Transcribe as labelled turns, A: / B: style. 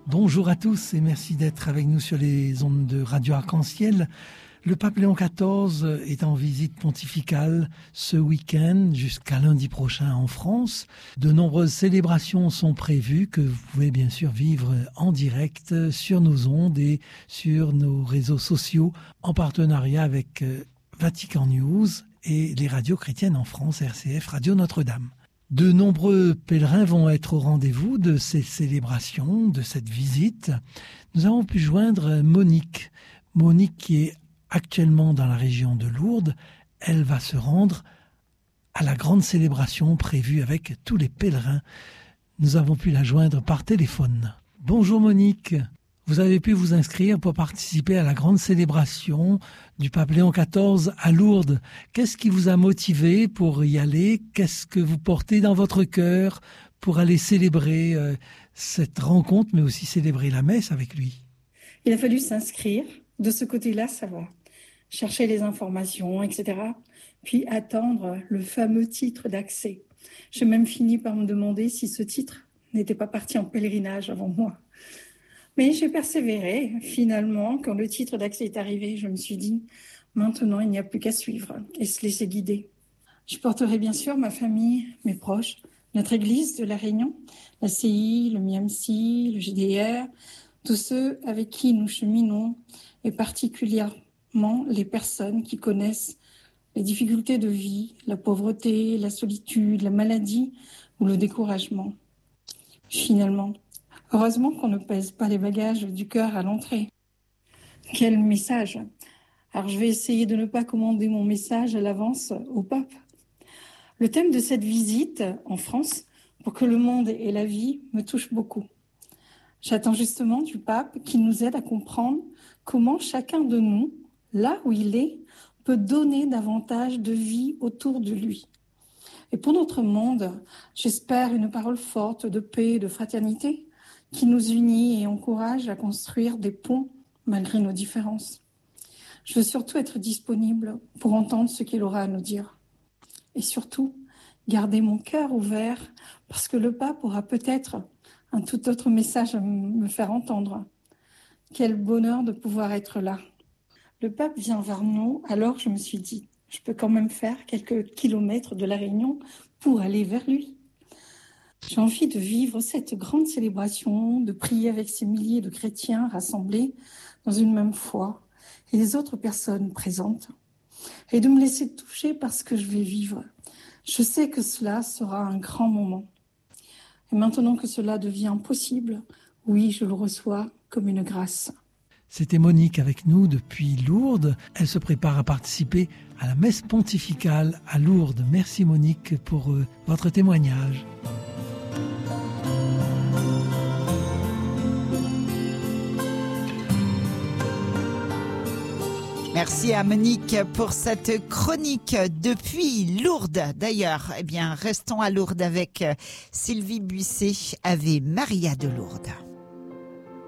A: Bonjour à tous et merci d'être avec nous sur les ondes de Radio Arc-en-Ciel. Le pape Léon XIV est en visite pontificale ce week-end jusqu'à lundi prochain en France. De nombreuses célébrations sont prévues que vous pouvez bien sûr vivre en direct sur nos ondes et sur nos réseaux sociaux en partenariat avec Vatican News et les radios chrétiennes en France, RCF, Radio Notre-Dame. De nombreux pèlerins vont être au rendez-vous de ces célébrations, de cette visite. Nous avons pu joindre Monique. Monique qui est actuellement dans la région de Lourdes. Elle va se rendre à la grande célébration prévue avec tous les pèlerins. Nous avons pu la joindre par téléphone. Bonjour Monique. Vous avez pu vous inscrire pour participer à la grande célébration du pape Léon XIV à Lourdes. Qu'est-ce qui vous a motivé pour y aller? Qu'est-ce que vous portez dans votre cœur pour aller célébrer cette rencontre, mais aussi célébrer la messe avec lui?
B: Il a fallu s'inscrire. De ce côté-là, ça va. Chercher les informations, etc. Puis attendre le fameux titre d'accès. J'ai même fini par me demander si ce titre n'était pas parti en pèlerinage avant moi. Mais j'ai persévéré. Finalement, quand le titre d'accès est arrivé, je me suis dit, maintenant, il n'y a plus qu'à suivre et se laisser guider. Je porterai bien sûr ma famille, mes proches, notre église de La Réunion, la CI, le MIAMSI, le GDR, tous ceux avec qui nous cheminons et particulièrement les personnes qui connaissent les difficultés de vie, la pauvreté, la solitude, la maladie ou le découragement. Finalement, heureusement qu'on ne pèse pas les bagages du cœur à l'entrée. Quel message! Alors je vais essayer de ne pas commander mon message à l'avance au pape. Le thème de cette visite en France, pour que le monde et la vie, me touche beaucoup. J'attends justement du pape qu'il nous aide à comprendre comment chacun de nous, là où il est, peut donner davantage de vie autour de lui. Et pour notre monde, j'espère une parole forte de paix et de fraternité qui nous unit et encourage à construire des ponts malgré nos différences. Je veux surtout être disponible pour entendre ce qu'il aura à nous dire. Et surtout, garder mon cœur ouvert parce que le pape aura peut-être un tout autre message à me faire entendre. Quel bonheur de pouvoir être là. Le pape vient vers nous, alors je me suis dit, je peux quand même faire quelques kilomètres de La Réunion pour aller vers lui. J'ai envie de vivre cette grande célébration, de prier avec ces milliers de chrétiens rassemblés dans une même foi et les autres personnes présentes, et de me laisser toucher par ce que je vais vivre. Je sais que cela sera un grand moment. Et maintenant que cela devient possible, oui, je le reçois comme une grâce.
A: C'était Monique avec nous depuis Lourdes. Elle se prépare à participer à la messe pontificale à Lourdes. Merci Monique pour votre témoignage.
C: Merci à Monique pour cette chronique depuis Lourdes. D'ailleurs, restons à Lourdes avec Sylvie Buisset, Ave Maria de Lourdes.